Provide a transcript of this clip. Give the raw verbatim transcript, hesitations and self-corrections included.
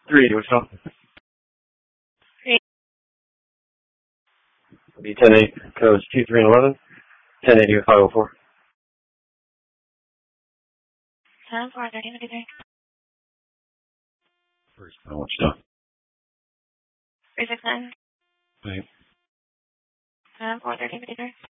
Three, what's up? Three. B ten eight, codes two three and eleven. ten eighty with five oh four. Ten four thirteen fifty three. First, how much stuff? Three six nine. Right. Ten four thirteen fifty three.